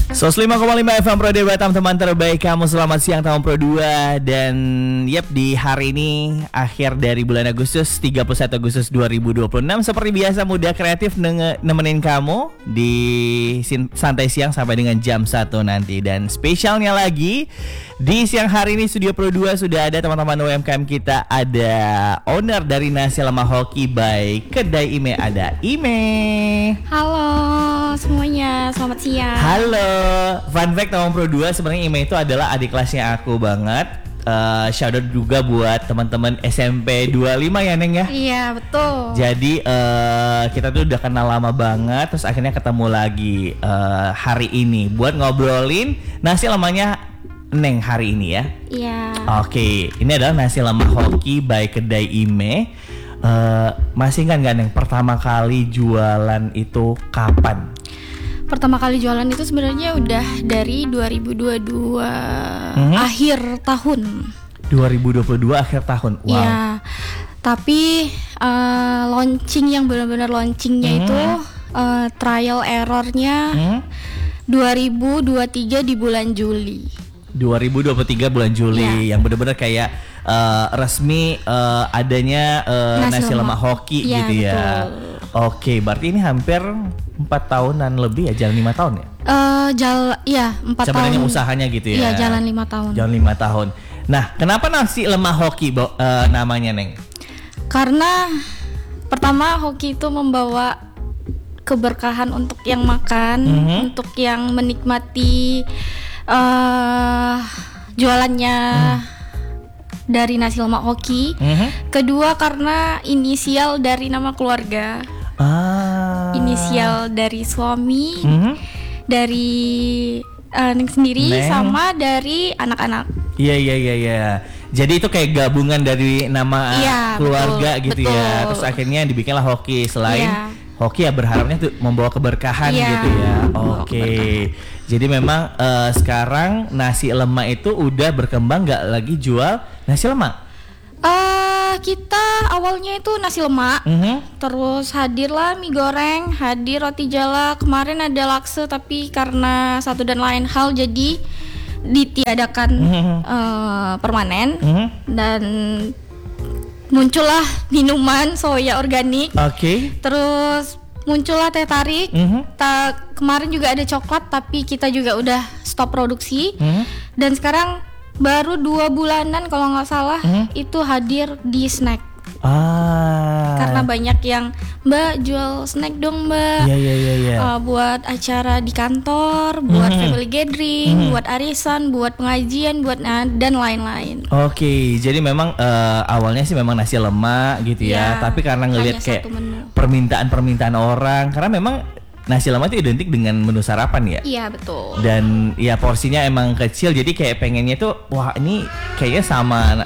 105,5 FM Pro Batam, teman terbaik kamu. Selamat siang teman Pro 2. Dan di hari ini akhir dari bulan Agustus, 31 Agustus 2026. Seperti biasa Muda Kreatif nemenin kamu di santai siang sampai dengan jam 1 nanti. Dan spesialnya lagi, di siang hari ini Studio Pro 2 sudah ada teman-teman UMKM kita. Ada owner dari Nasi Lemak Hoki by Kedai Ime, ada Ime. Halo semuanya, selamat siang. Halo. Fun fact teman Pro 2, sebenarnya Ime itu adalah adik kelasnya aku banget. Shoutout juga buat teman-teman SMP 25 ya Neng ya. Iya betul. Jadi kita tuh udah kenal lama banget. Terus akhirnya ketemu lagi hari ini buat ngobrolin nasi lemaknya Neng hari ini ya. Iya. Oke, ini adalah Nasi Lemak Hoki by Kedai Ime. Masih ingat gak Neng pertama kali jualan itu kapan? Pertama kali jualan itu sebenarnya udah dari 2022 akhir tahun. 2022 akhir tahun. Wow. Iya. Tapi launching yang benar-benar launchingnya itu trial errornya 2023 di bulan Juli. 2023 bulan Juli, yang benar-benar kayak resmi adanya Nasi Lemak Hoki gitu ya. Betul. Oke, berarti ini hampir 4 tahunan lebih ya, jalan 5 tahun ya? 4 tahun. Sebenarnya usahanya gitu ya? Iya, jalan 5 tahun. Jalan 5 tahun. Nah, kenapa Nasi Lemak Hoki namanya Neng? Karena pertama hoki itu membawa keberkahan untuk yang makan, untuk yang menikmati jualannya dari Nasi Lemak Hoki. Kedua karena inisial dari nama keluarga. Inisial dari suami, dari Neng sendiri, sama dari anak-anak. Iya. Jadi itu kayak gabungan dari nama keluarga betul, gitu ya. Terus akhirnya dibikinlah Hoki. Selain Hoki ya berharapnya tuh membawa keberkahan gitu ya. Oke. Jadi memang sekarang nasi lemak itu udah berkembang, nggak lagi jual nasi lemak. Kita awalnya itu nasi lemak, terus hadirlah mie goreng, hadir roti jala, kemarin ada lakse tapi karena satu dan lain hal jadi ditiadakan permanen, dan muncullah minuman soya organik. Terus muncullah teh tarik. Kemarin juga ada coklat tapi kita juga udah stop produksi. Dan sekarang baru 2 bulanan kalau nggak salah itu hadir di snack. Karena banyak yang Mbak jual snack dong Mbak. Buat acara di kantor, buat family gathering, buat arisan, buat pengajian, buat dan lain-lain. Oke, jadi memang awalnya sih memang nasi lemak gitu ya. Tapi karena ngelihat kayak permintaan orang, karena memang nasi lemak itu identik dengan menu sarapan ya. Iya betul. Dan ya porsinya emang kecil, jadi kayak pengennya tuh wah ini kayaknya sama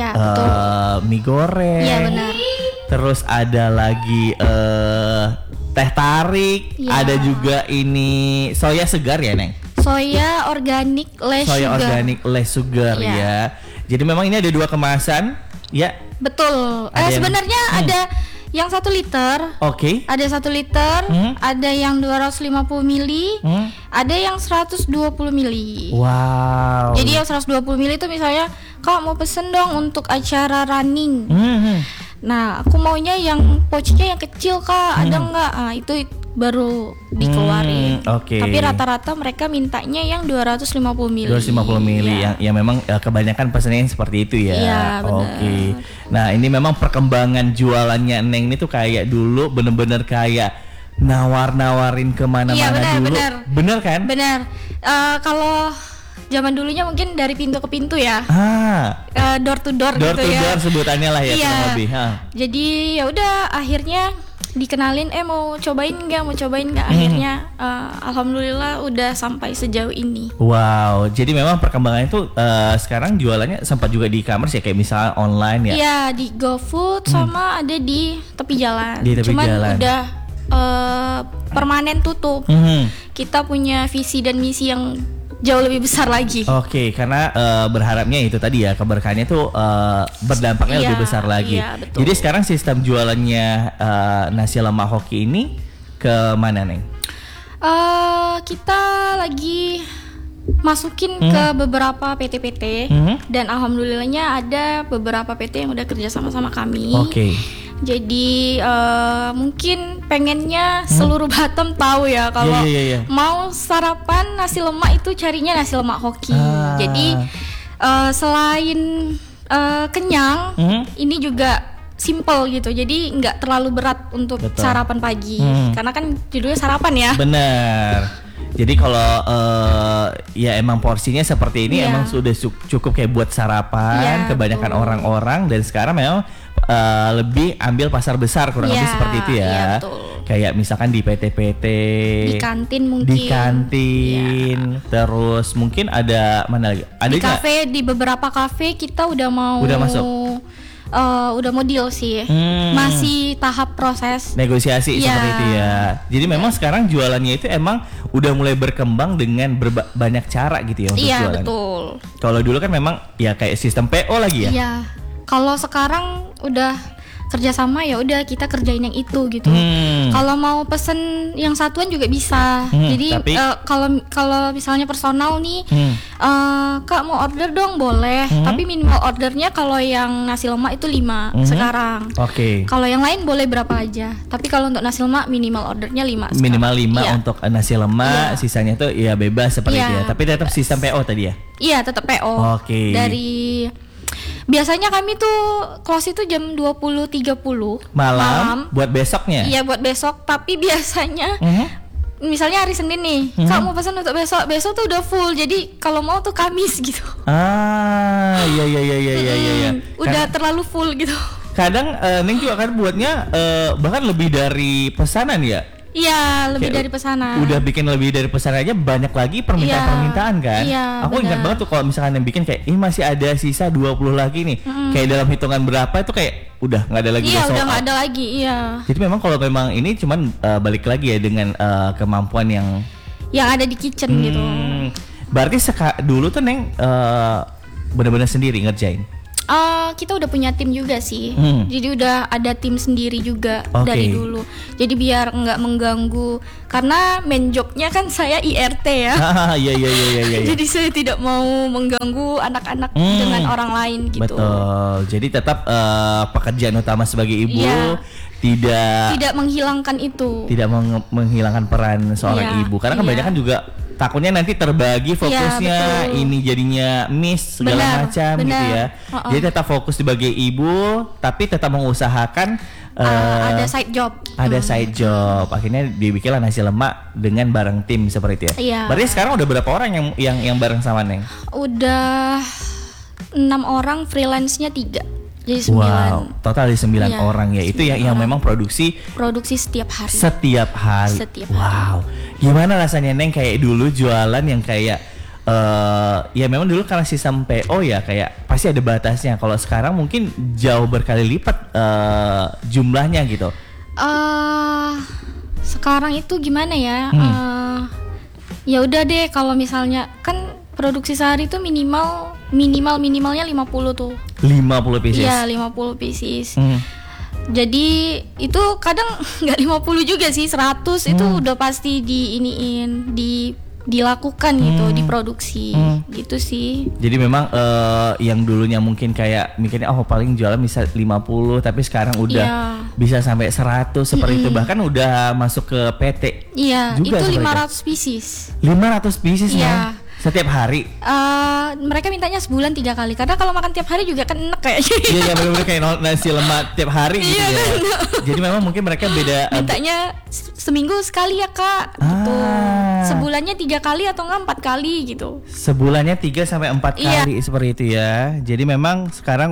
mie goreng. Iya benar. Terus ada lagi teh tarik, ada juga ini soya segar ya Neng. Soya organik less sugar. Soya organik less sugar ya. Jadi memang ini ada 2 kemasan ya. Betul. Sebenarnya ada yang 1 liter, ada 1 liter, ada yang 250 mili, ada yang 120 mili. Wow. Jadi yang 120 mili itu misalnya, Kak mau pesen dong untuk acara running. Nah, aku maunya yang pouchnya yang kecil Kak, ada nggak? Itu baru dikeluarin. Tapi rata-rata mereka mintanya yang 250 mili. 250 mili yang memang kebanyakan pesannya seperti itu ya. Iya, Nah, ini memang perkembangan jualannya Neng ini tuh kayak dulu bener-bener kayak nawar-nawarin kemana-mana dulu. Bener kan? Bener. Kalau zaman dulunya mungkin dari pintu ke pintu ya. Door to door gitu ya. Door to door sebutannya lah ya, kurang lebih. Jadi ya udah akhirnya dikenalin, mau cobain nggak akhirnya alhamdulillah udah sampai sejauh ini. Wow, jadi memang perkembangannya itu sekarang jualannya sempat juga di e-commerce ya, kayak misalnya online ya. Iya, di GoFood sama ada di tepi jalan. Cuman udah permanen tutup. Kita punya visi dan misi yang jauh lebih besar lagi. Karena berharapnya itu tadi ya, keberkahannya tuh berdampaknya lebih besar lagi. Jadi sekarang sistem jualannya Nasi Lemak Hoki ini ke mana Neng? Kita lagi masukin ke beberapa PT-PT dan alhamdulillahnya ada beberapa PT yang udah kerja sama kami. Oke. Jadi mungkin pengennya seluruh Batam tahu ya kalau mau sarapan nasi lemak itu carinya nasi lemak Hoki. Jadi selain kenyang, ini juga simple gitu. Jadi nggak terlalu berat untuk sarapan pagi. Karena kan judulnya sarapan ya. Bener. Jadi kalau ya emang porsinya seperti ini emang sudah cukup kayak buat sarapan kebanyakan orang-orang, dan sekarang memang lebih ambil pasar besar kurang lebih seperti itu ya. Iya, betul. Kayak misalkan di PT-PT, di kantin mungkin. Di kantin, terus mungkin ada mana lagi? Ada di kafe, di beberapa kafe kita udah masuk. Udah mau deal sih, masih tahap proses negosiasi seperti itu ya. Jadi memang sekarang jualannya itu emang udah mulai berkembang dengan banyak cara gitu ya untuk jualan. Iya betul. Kalau dulu kan memang ya kayak sistem PO lagi ya. Iya. Kalau sekarang udah kerjasama ya udah kita kerjain yang itu gitu. Kalau mau pesen yang satuan juga bisa. Jadi kalau misalnya personal nih, Kak mau order dong boleh. Tapi minimal ordernya kalau yang nasi lemak itu 5 sekarang. Oke. Kalau yang lain boleh berapa aja. Tapi kalau untuk nasi lemak minimal ordernya 5 sekarang. Minimal 5 untuk nasi lemak, sisanya tuh ya bebas seperti itu ya. Tapi tetap sistem PO tadi ya. Iya tetap PO. Oke. Biasanya kami tuh close itu jam 20.30 malam buat besoknya. Iya buat besok, tapi biasanya misalnya hari Senin nih, Kak mau pesan untuk besok tuh udah full. Jadi kalau mau tuh Kamis gitu. Iya. Udah terlalu full gitu. Kadang Neng juga kan buatnya bahkan lebih dari pesanan ya. Iya, lebih dari pesanan. Udah bikin lebih dari pesanan aja, banyak lagi permintaan kan. Iya, aku ingat banget tuh kalau misalkan yang bikin kayak ini masih ada sisa 20 lagi nih. Kayak dalam hitungan berapa itu kayak udah nggak ada lagi. Iya, udah nggak ada lagi. Iya. Jadi memang kalau memang ini cuman balik lagi ya dengan kemampuan yang ada di kitchen gitu. Berarti dulu tuh Neng benar-benar sendiri ngerjain. Kita udah punya tim juga sih. Jadi udah ada tim sendiri juga dari dulu. Jadi biar nggak mengganggu, karena main jobnya kan saya IRT ya. Iya. Jadi saya tidak mau mengganggu anak-anak dengan orang lain gitu. Betul. Jadi tetap pekerjaan utama sebagai ibu tidak menghilangkan itu. Tidak menghilangkan peran seorang ibu. Karena kebanyakan juga takutnya nanti terbagi fokusnya, ini jadinya miss segala macam gitu ya. Jadi tetap fokus sebagai ibu, tapi tetap mengusahakan ada side job. Ada side job. Akhirnya dibikinlah nasi lemak dengan bareng tim seperti itu ya. Iya. Berarti sekarang udah berapa orang yang bareng sama Neng? Udah 6 orang, freelance-nya 3. Jadi 9. Wow, total di 9 orang ya. Itu yang memang produksi setiap hari. Setiap hari. Wow. Gimana rasanya Neng kayak dulu jualan yang kayak ya memang dulu karena sistem PO ya kayak pasti ada batasnya. Kalau sekarang mungkin jauh berkali lipat jumlahnya gitu. Sekarang itu gimana ya? Ya udah deh, kalau misalnya kan produksi sehari itu minimalnya 50 tuh. 50 pieces. Iya, 50 pieces. Jadi itu kadang nggak 50 juga sih, 100 itu udah pasti dilakukan gitu, diproduksi gitu sih. Jadi memang yang dulunya mungkin kayak mikirnya paling jualan bisa 50, tapi sekarang udah bisa sampai 100 seperti itu, bahkan udah masuk ke PT. Iya, juga itu 500 pieces. 500 pieces ya. Setiap hari? Mereka mintanya sebulan 3 kali, karena kalau makan tiap hari juga kan enak kayaknya. Iya, benar-benar kayak nasi lemak tiap hari gitu ya. Jadi memang mungkin mereka beda. Mintanya seminggu sekali ya Kak, gitu. Sebulannya 3 kali atau enggak 4 kali gitu. Sebulannya 3 sampai 4 kali seperti itu ya. Jadi memang sekarang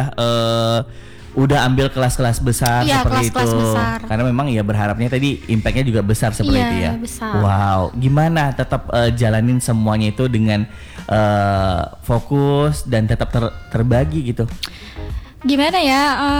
udah ambil kelas-kelas besar seperti kelas-kelas itu. Besar. Karena memang ya berharapnya tadi impactnya juga besar seperti itu ya. Besar. Wow, gimana tetap jalanin semuanya itu dengan fokus dan tetap terbagi gitu. Gimana ya?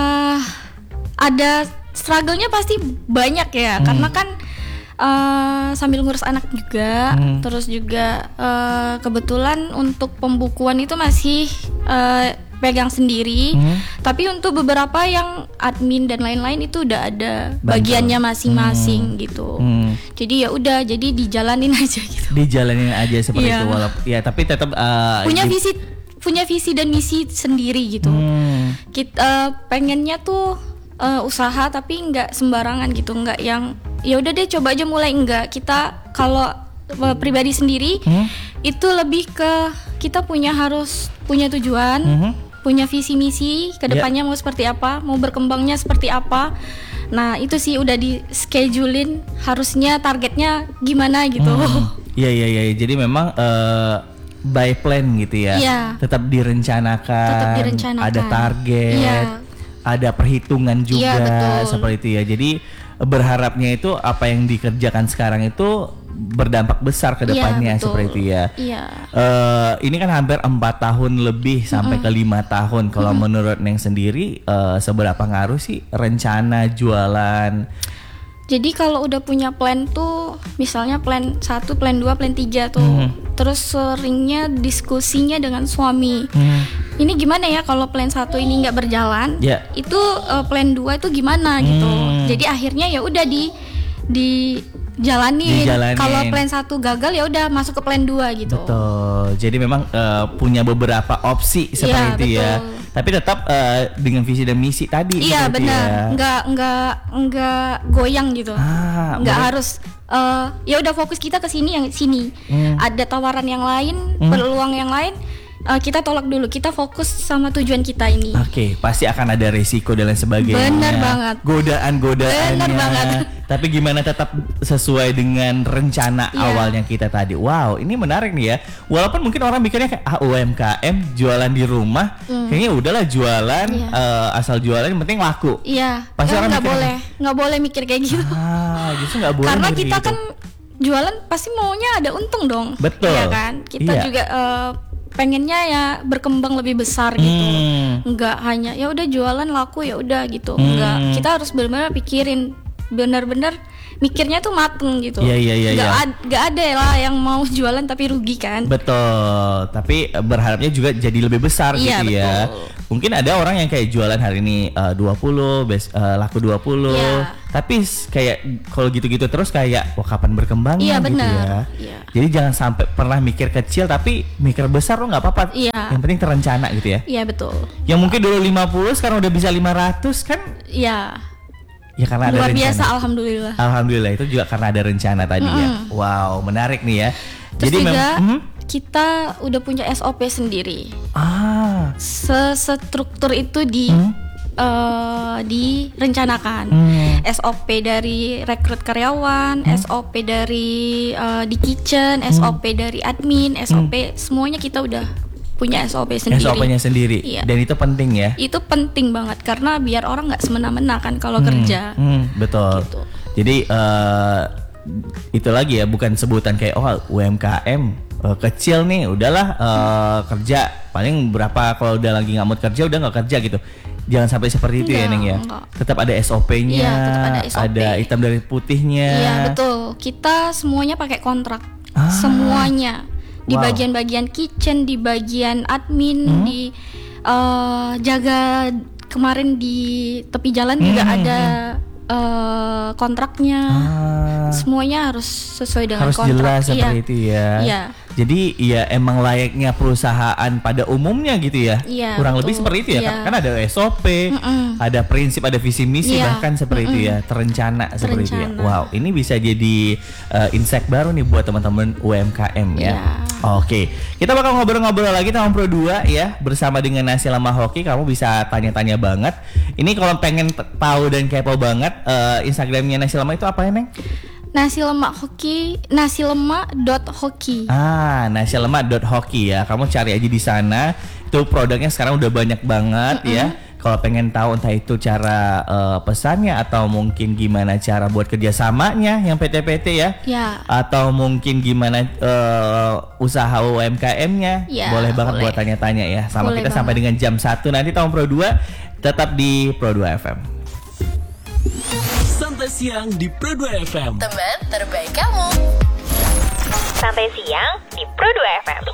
Ada struggle-nya pasti banyak ya, karena kan sambil ngurus anak juga, terus juga kebetulan untuk pembukuan itu masih pegang sendiri. Tapi untuk beberapa yang admin dan lain-lain itu udah ada bagiannya masing-masing gitu. Jadi ya udah, jadi dijalanin aja gitu. Dijalanin aja seperti itu, walaupun ya tapi tetap punya visi dan misi sendiri gitu. Kita pengennya tuh usaha tapi nggak sembarangan gitu, nggak yang ya udah deh coba aja mulai, enggak. Kita kalau pribadi sendiri itu lebih ke kita harus punya tujuan, punya visi misi kedepannya mau seperti apa, mau berkembangnya seperti apa. Nah itu sih udah di schedulein harusnya targetnya gimana gitu. Iya. Jadi memang by plan gitu ya. Tetap direncanakan. Ada target, ada perhitungan juga seperti itu ya. Jadi berharapnya itu apa yang dikerjakan sekarang itu berdampak besar ke depannya seperti itu ya. Ini kan hampir 4 tahun lebih sampai ke 5 tahun. Kalau menurut Neng sendiri seberapa ngaruh sih rencana jualan? Jadi kalau udah punya plan tuh, misalnya plan 1, plan 2, plan 3 tuh, terus seringnya diskusinya dengan suami. Ini gimana ya kalau plan 1 ini nggak berjalan? Itu plan 2 itu gimana gitu. Jadi akhirnya ya udah dijalanin. Kalau plan 1 gagal ya udah masuk ke plan 2 gitu. Betul. Jadi memang punya beberapa opsi seperti itu ya. Tapi tetap dengan visi dan misi tadi. Iya benar. Nggak goyang gitu. Nggak harus ya udah fokus kita ke sini, yang sini. Ada tawaran yang lain, peluang yang lain. Kita tolak dulu, kita fokus sama tujuan kita ini. Oke, pasti akan ada resiko dan lain sebagainya. Benar banget. Godaan-godaannya. Benar banget. Tapi gimana tetap sesuai dengan rencana awalnya kita tadi. Wow, ini menarik nih ya. Walaupun mungkin orang mikirnya kayak UMKM jualan di rumah, kayaknya udahlah jualan, asal jualan yang penting laku. Iya. Pasti orang nggak boleh mikir kayak gitu. Justru nggak boleh. Karena kita gitu. kan jualan pasti maunya ada untung dong. Betul. Iya kan. Kita juga pengennya ya berkembang lebih besar gitu. Enggak hanya ya udah jualan laku ya udah gitu. Enggak, kita harus benar-benar pikirin, benar-benar mikirnya tuh mateng gitu. Iya. Enggak ada lah yang mau jualan tapi rugi kan. Betul. Tapi berharapnya juga jadi lebih besar gitu betul. Ya. Mungkin ada orang yang kayak jualan hari ini 20, laku 20. Tapi kayak kalau gitu-gitu terus kayak wah kapan berkembangnya gitu ya. Jadi jangan sampai pernah mikir kecil tapi mikir besar lo nggak apa-apa. Yang penting terencana gitu ya. Iya betul. Yang mungkin dulu 50 sekarang udah bisa 500 kan? Iya. Ya karena luar ada rencana. Biasa, alhamdulillah. Alhamdulillah itu juga karena ada rencana tadi ya. Wow, menarik nih ya. Terus jadi juga kita udah punya SOP sendiri. Sestruktur itu direncanakan. SOP dari rekrut karyawan, SOP dari di kitchen, SOP dari admin, SOP semuanya kita udah punya SOP sendiri. SOP-nya sendiri. Dan itu penting ya. Itu penting banget karena biar orang nggak semena-mena kan kalau kerja. Betul. Gitu. Jadi itu lagi ya, bukan sebutan kayak UMKM kecil nih, udahlah kerja paling berapa, kalau udah lagi nggak mau kerja udah nggak kerja gitu. Jangan sampai seperti itu ya Neng ya. Tetap ada SOP-nya, ada hitam dari putihnya. Iya betul. Kita semuanya pakai kontrak. Semuanya. Di bagian-bagian kitchen, di bagian admin, di jaga kemarin di tepi jalan juga ada kontraknya. Semuanya harus sesuai dengan harus kontrak. Harus jelas seperti itu ya. Jadi ya emang layaknya perusahaan pada umumnya gitu ya. Kurang lebih seperti itu ya. Kan ada SOP, ada prinsip, ada visi misi, bahkan seperti itu ya, terencana seperti itu ya. Wow, ini bisa jadi insight baru nih buat teman-teman UMKM ya. Oke, kita bakal ngobrol-ngobrol lagi sama Pro 2 ya, bersama dengan Nasi Lemak Hoki. Kamu bisa tanya-tanya banget. Ini kalau pengen tahu dan kepo banget, Instagramnya Nasi Lemak itu apa ya Neng? Nasi Lemak Hoki, nasilemak.hoki. Nasilemak.hoki ya. Kamu cari aja di sana. Itu produknya sekarang udah banyak banget ya. Kalau pengen tahu entah itu cara pesannya atau mungkin gimana cara buat kerjasamanya yang PT-PT ya. Atau mungkin gimana usaha UMKM-nya. Boleh banget buat tanya-tanya ya. Sama kita sampai dengan jam 1 nanti tahun Pro 2 tetap di Pro 2 FM. Santai siang di Pro 2 FM. Teman terbaik kamu. Santai siang di Pro 2 FM.